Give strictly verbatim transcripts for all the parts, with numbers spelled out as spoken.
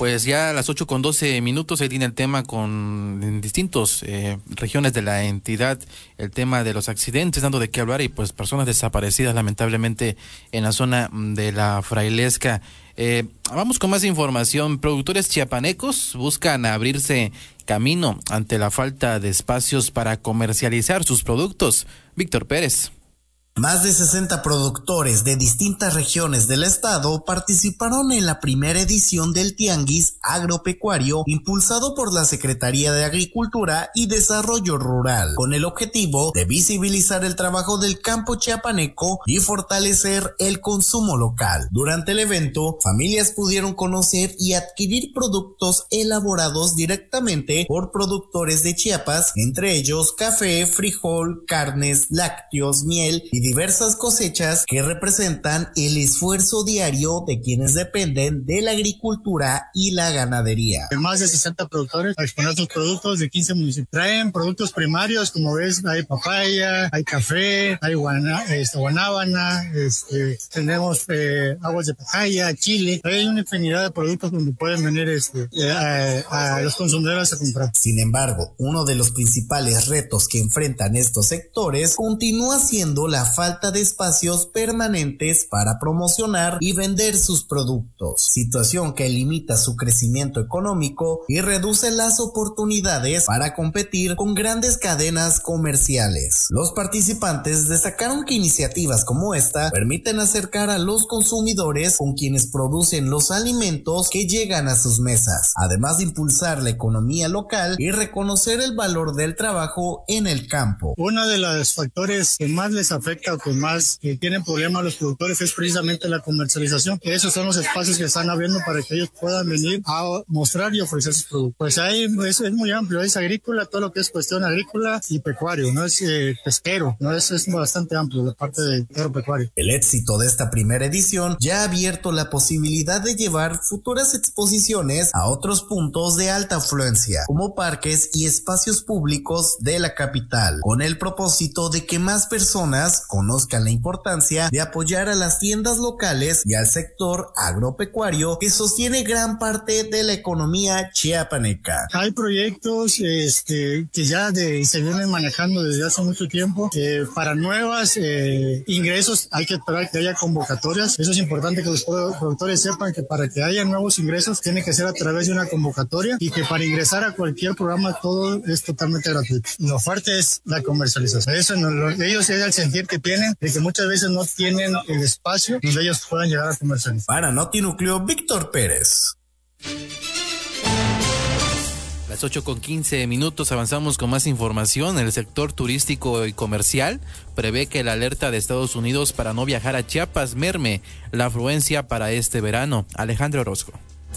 Pues ya a las ocho con doce minutos, ahí tiene el tema con en distintos eh, regiones de la entidad, el tema de los accidentes, dando de qué hablar, y pues personas desaparecidas lamentablemente en la zona de la Frailesca. Eh, vamos con más información. Productores chiapanecos buscan abrirse camino ante la falta de espacios para comercializar sus productos. Víctor Pérez. Más de sesenta productores de distintas regiones del estado participaron en la primera edición del Tianguis Agropecuario impulsado por la Secretaría de Agricultura y Desarrollo Rural, con el objetivo de visibilizar el trabajo del campo chiapaneco y fortalecer el consumo local. Durante el evento, familias pudieron conocer y adquirir productos elaborados directamente por productores de Chiapas, entre ellos café, frijol, carnes, lácteos, miel y diversas cosechas que representan el esfuerzo diario de quienes dependen de la agricultura y la ganadería. Más de sesenta productores a exponer sus productos de quince municipios. Traen productos primarios, como ves, hay papaya, hay café, hay guana, este, guanábana, este, tenemos eh, aguas de papaya, chile. Hay una infinidad de productos donde pueden venir este, a, a los consumidores a comprar. Sin embargo, uno de los principales retos que enfrentan estos sectores continúa siendo la falta de espacios permanentes para promocionar y vender sus productos, situación que limita su crecimiento económico y reduce las oportunidades para competir con grandes cadenas comerciales. Los participantes destacaron que iniciativas como esta permiten acercar a los consumidores con quienes producen los alimentos que llegan a sus mesas, además de impulsar la economía local y reconocer el valor del trabajo en el campo. Uno de los factores que más les afecta o que más que tienen problemas los productores es precisamente la comercialización. Esos son los espacios que están abriendo para que ellos puedan venir a mostrar y ofrecer sus productos. Pues ahí es, es muy amplio, es agrícola, todo lo que es cuestión agrícola y pecuario, no es eh, pesquero, no es, es bastante amplio la parte de agropecuario. El éxito de esta primera edición ya ha abierto la posibilidad de llevar futuras exposiciones a otros puntos de alta afluencia, como parques y espacios públicos de la capital, con el propósito de que más personas conozcan la importancia de apoyar a las tiendas locales y al sector agropecuario que sostiene gran parte de la economía chiapaneca. Hay proyectos este, que ya de, se vienen manejando desde hace mucho tiempo. Eh, para nuevos eh, ingresos hay que esperar que haya convocatorias. Eso es importante que los productores sepan que para que haya nuevos ingresos tiene que ser a través de una convocatoria y que para ingresar a cualquier programa todo es totalmente gratuito. Lo fuerte es la comercialización. Eso no, lo, ellos es el sentir que tienen de que muchas veces no tienen el espacio donde ellos puedan llegar a comercializar. Para Notinúcleo, Víctor Pérez. Las ocho con quince minutos, avanzamos con más información. El sector turístico y comercial prevé que la alerta de Estados Unidos para no viajar a Chiapas merme la afluencia para este verano. Alejandro Orozco.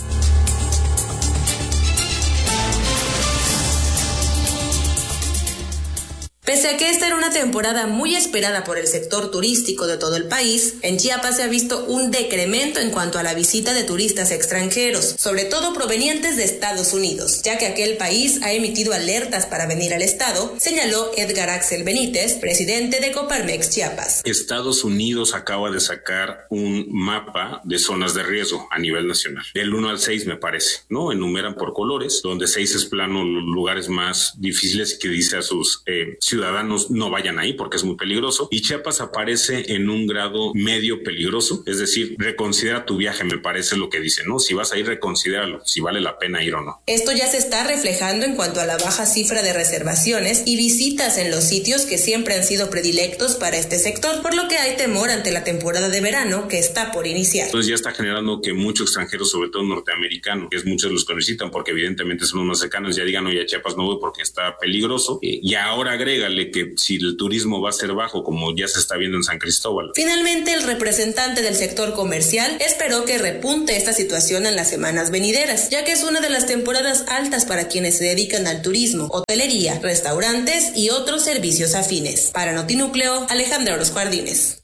Pese a que esta era una temporada muy esperada por el sector turístico de todo el país, en Chiapas se ha visto un decremento en cuanto a la visita de turistas extranjeros, sobre todo provenientes de Estados Unidos, ya que aquel país ha emitido alertas para venir al estado, señaló Edgar Axel Benítez, presidente de Coparmex Chiapas. Estados Unidos acaba de sacar un mapa de zonas de riesgo a nivel nacional, del uno al seis me parece, ¿no? Enumeran por colores, donde seis es plano, los lugares más difíciles que dice a sus eh, ciudadanos no vayan ahí porque es muy peligroso, y Chiapas aparece en un grado medio peligroso, es decir, reconsidera tu viaje, me parece lo que dice, ¿no? Si vas a ir, reconsidéralo, si vale la pena ir o no. Esto ya se está reflejando en cuanto a la baja cifra de reservaciones y visitas en los sitios que siempre han sido predilectos para este sector, por lo que hay temor ante la temporada de verano que está por iniciar. Entonces ya está generando que muchos extranjeros, sobre todo norteamericanos, que es muchos los que visitan porque evidentemente son los más cercanos, ya digan, oye, a Chiapas no voy porque está peligroso, y ahora agrega que si el turismo va a ser bajo, como ya se está viendo en San Cristóbal. Finalmente, el representante del sector comercial esperó que repunte esta situación en las semanas venideras, ya que es una de las temporadas altas para quienes se dedican al turismo, hotelería, restaurantes y otros servicios afines. Para Notinúcleo, Alejandra Orozco Jardines.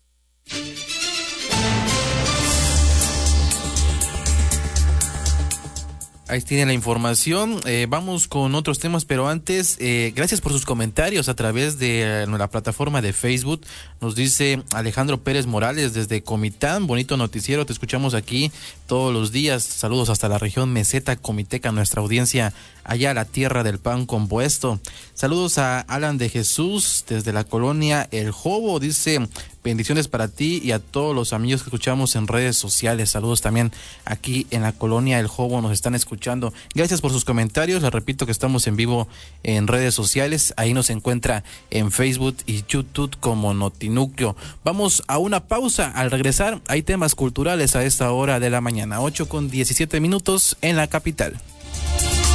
Ahí tiene la información. Eh, vamos con otros temas, pero antes, eh, gracias por sus comentarios a través de la plataforma de Facebook. Nos dice Alejandro Pérez Morales desde Comitán, bonito noticiero, te escuchamos aquí todos los días. Saludos hasta la región Meseta Comiteca, nuestra audiencia allá a la tierra del pan compuesto. Saludos a Alan de Jesús desde la colonia El Jobo, dice bendiciones para ti y a todos los amigos que escuchamos en redes sociales. Saludos también aquí en la colonia El Jobo, nos están escuchando. Gracias por sus comentarios. Les repito que estamos en vivo en redes sociales. Ahí nos encuentra en Facebook y YouTube como Notinúcleo. Vamos a una pausa. Al regresar hay temas culturales a esta hora de la mañana. ocho con diecisiete minutos en la capital.